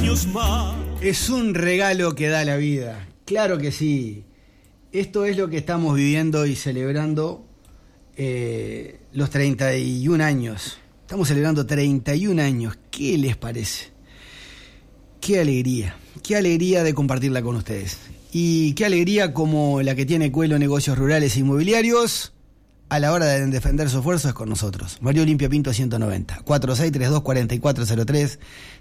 años más. Es un regalo que da la vida. Claro que sí. Esto es lo que estamos viviendo y celebrando los 31 años. Estamos celebrando 31 años. ¿Qué les parece? Qué alegría de compartirla con ustedes. Y qué alegría como la que tiene Cuelo Negocios Rurales e Inmobiliarios a la hora de defender su esfuerzo es con nosotros. María Olimpia Pinto 190, 4632-4403,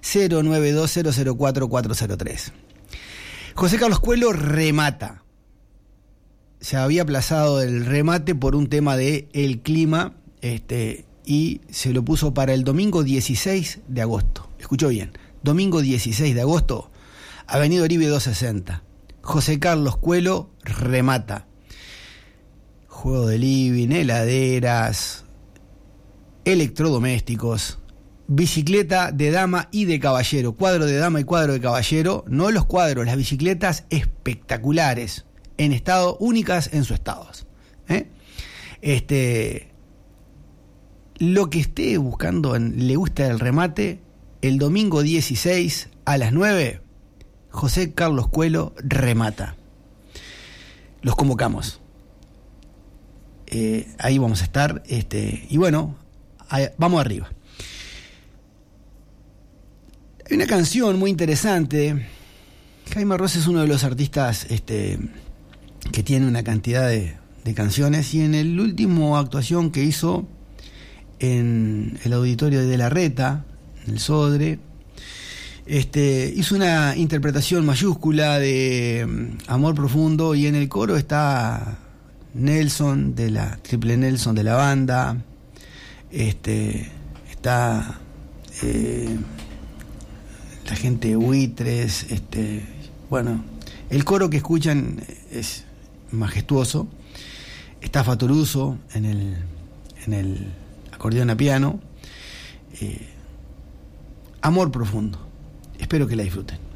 092004403. José Carlos Cuelo remata. Se había aplazado el remate por un tema de el clima, y se lo puso para el domingo 16 de agosto. Escuchó bien, domingo 16 de agosto, Avenida Oribe 260. José Carlos Cuelo remata. Juego de living, heladeras, electrodomésticos, bicicleta de dama y de caballero, cuadro de dama y cuadro de caballero, no los cuadros, las bicicletas espectaculares, en estado, únicas en sus estados. Lo que esté buscando, le gusta el remate, el domingo 16 a las 9, José Carlos Cuelo remata. Los convocamos. Ahí vamos a estar, y bueno, vamos arriba. Hay una canción muy interesante. Jaime Ross es uno de los artistas que tiene una cantidad de canciones, y en el último actuación que hizo en el auditorio de La Reta, en el Sodre, hizo una interpretación mayúscula de Amor Profundo, y en el coro está Nelson, de la Triple Nelson de la banda, está la gente de Buitres, bueno, el coro que escuchan es majestuoso. Está Fatoruso en el acordeón a piano. Amor Profundo. Espero que la disfruten.